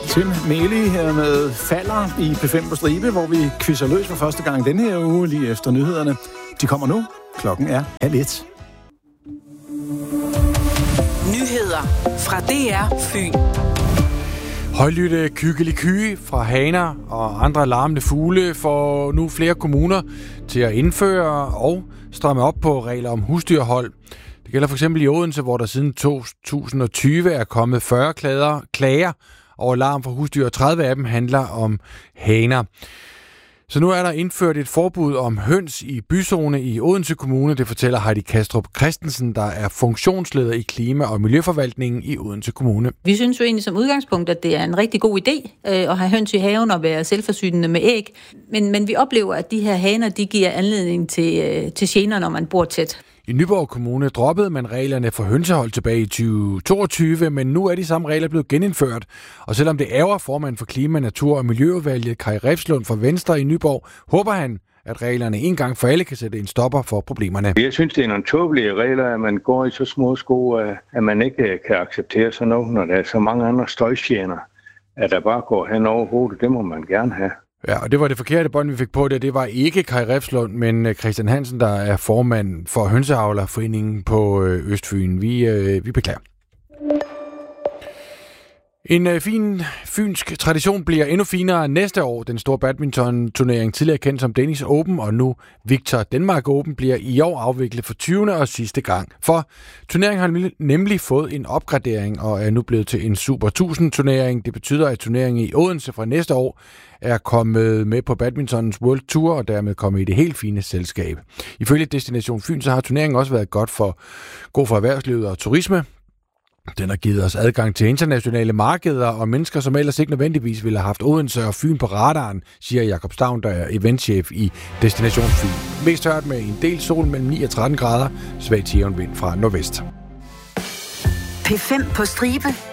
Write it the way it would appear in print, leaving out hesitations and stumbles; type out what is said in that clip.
Tim Meli her med Falder i P5 på stribe, hvor vi quizzer løs for første gang denne her uge, lige efter nyhederne. De kommer nu. Klokken er 12:30. Nyheder fra DR Fyn. Højlytte kykeliky fra haner og andre larmende fugle får nu flere kommuner til at indføre og stramme op på regler om husdyrhold. Det gælder for eksempel i Odense, hvor der siden 2020 er kommet 40 klager over larm for husdyr, og 30 af dem handler om haner. Så nu er der indført et forbud om høns i byzone i Odense Kommune. Det fortæller Heidi Kastrup Christensen, der er funktionsleder i Klima- og Miljøforvaltningen i Odense Kommune. Vi synes jo egentlig som udgangspunkt, at det er en rigtig god idé at have høns i haven og være selvforsynende med æg. Men vi oplever, at de her haner, de giver anledning til gener, når man bor tæt. I Nyborg Kommune droppede man reglerne for hønsehold tilbage i 2022, men nu er de samme regler blevet genindført. Og selvom det ærger formand for Klima-, Natur- og Miljøudvalget, Kai Refslund fra Venstre i Nyborg, håber han, at reglerne en gang for alle kan sætte en stopper for problemerne. Jeg synes, det er nogle tåbelige regler, at man går i så små sko, at man ikke kan acceptere sådan noget, når der er så mange andre støjgener, at der bare går hen over hovedet. Det må man gerne have. Ja, og det var det forkerte bånd, vi fik på det. Det var ikke Kai Refslund, men Christian Hansen, der er formand for Hønseavlerforeningen på Østfyn. Vi beklager. En fin fynsk tradition bliver endnu finere næste år. Den store badminton-turnering, tidligere kendt som Danish Open, og nu Victor Denmark Open, bliver i år afviklet for 20. og sidste gang. For turneringen har nemlig fået en opgradering og er nu blevet til en Super 1000-turnering. Det betyder, at turneringen i Odense fra næste år er kommet med på badmintonens World Tour og dermed kommet i det helt fine selskab. Ifølge Destination Fyn, så har turneringen også været god for erhvervslivet og turisme. Den har givet os adgang til internationale markeder og mennesker, som ellers ikke nødvendigvis ville have haft Odense og Fyn på radaren, siger Jakob Stavn, der er eventchef i Destination Fyn. Mest tørt med en del sol mellem 9 og 13 grader, svag jævn vind fra nordvest. P5 på stribe.